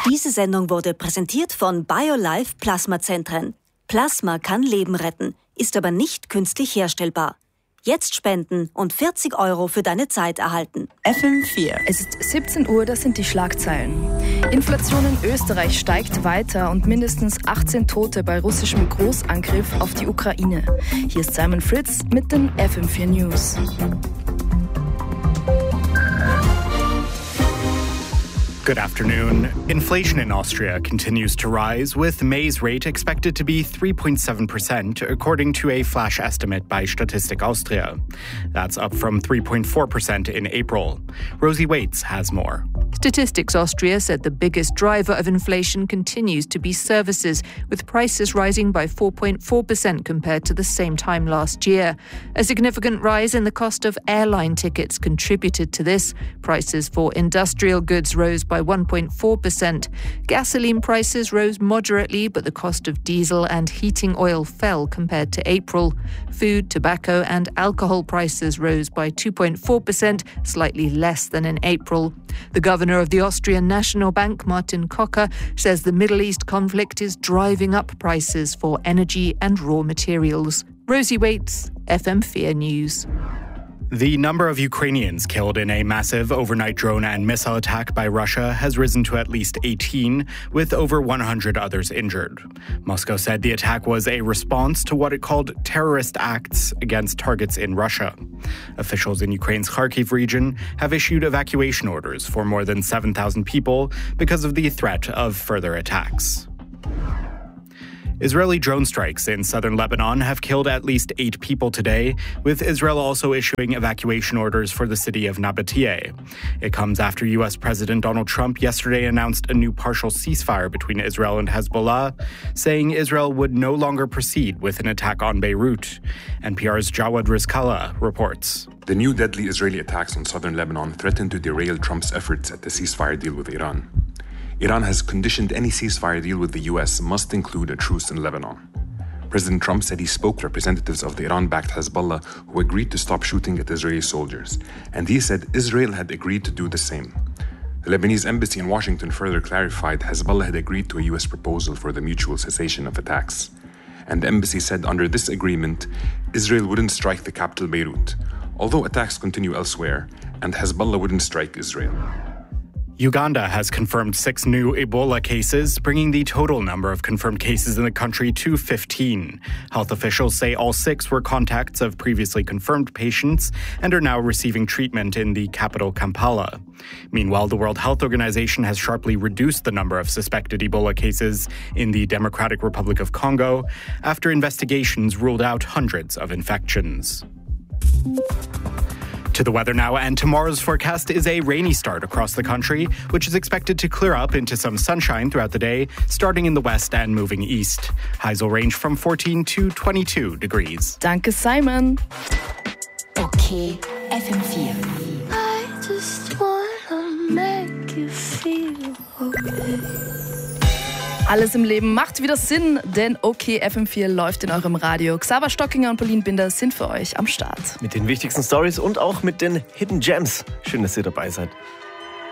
Diese Sendung wurde präsentiert von BioLife Plasmazentren. Plasma kann Leben retten, ist aber nicht künstlich herstellbar. Jetzt spenden und 40 € für deine Zeit erhalten. FM4. Es ist 17 Uhr, das sind die Schlagzeilen. Inflation in Österreich steigt weiter und mindestens 18 Tote bei russischem Großangriff auf die Ukraine. Hier ist Simon Fritz mit den FM4 News. Good afternoon. Inflation in Austria continues to rise, with May's rate expected to be 3.7%, according to a flash estimate by Statistik Austria. That's up from 3.4% in April. Rosie Waits has more. Statistics Austria said the biggest driver of inflation continues to be services, with prices rising by 4.4% compared to the same time last year. A significant rise in the cost of airline tickets contributed to this. Prices for industrial goods rose by 1.4%. Gasoline prices rose moderately, but the cost of diesel and heating oil fell compared to April. Food, tobacco and alcohol prices rose by 2.4%, slightly less than in April. The governor of the Austrian National Bank, Martin Kocher, says the Middle East conflict is driving up prices for energy and raw materials. Rosie Waits, FM4 News. The number of Ukrainians killed in a massive overnight drone and missile attack by Russia has risen to at least 18, with over 100 others injured. Moscow said the attack was a response to what it called terrorist acts against targets in Russia. Officials in Ukraine's Kharkiv region have issued evacuation orders for more than 7,000 people because of the threat of further attacks. Israeli drone strikes in southern Lebanon have killed at least 8 people today, with Israel also issuing evacuation orders for the city of Nabatea. It comes after U.S. President Donald Trump yesterday announced a new partial ceasefire between Israel and Hezbollah, saying Israel would no longer proceed with an attack on Beirut. NPR's Jawad Rizkallah reports. The new deadly Israeli attacks on southern Lebanon threaten to derail Trump's efforts at the ceasefire deal with Iran. Iran has conditioned any ceasefire deal with the U.S. must include a truce in Lebanon. President Trump said he spoke to representatives of the Iran-backed Hezbollah who agreed to stop shooting at Israeli soldiers, and he said Israel had agreed to do the same. The Lebanese embassy in Washington further clarified Hezbollah had agreed to a U.S. proposal for the mutual cessation of attacks. And the embassy said under this agreement, Israel wouldn't strike the capital Beirut, although attacks continue elsewhere, and Hezbollah wouldn't strike Israel. Uganda has confirmed 6 new Ebola cases, bringing the total number of confirmed cases in the country to 15. Health officials say all 6 were contacts of previously confirmed patients and are now receiving treatment in the capital, Kampala. Meanwhile, the World Health Organization has sharply reduced the number of suspected Ebola cases in the Democratic Republic of Congo after investigations ruled out hundreds of infections. To the weather now, and tomorrow's forecast is a rainy start across the country, which is expected to clear up into some sunshine throughout the day, starting in the west and moving east. Highs will range from 14 to 22 degrees. Danke, Simon. Okay, FM4. I just wanna make you feel okay. Alles im Leben macht wieder Sinn, denn OK FM4 läuft in eurem Radio. Xaver Stockinger und Pauline Binder sind für euch am Start. Mit den wichtigsten Stories und auch mit den Hidden Gems. Schön, dass ihr dabei seid.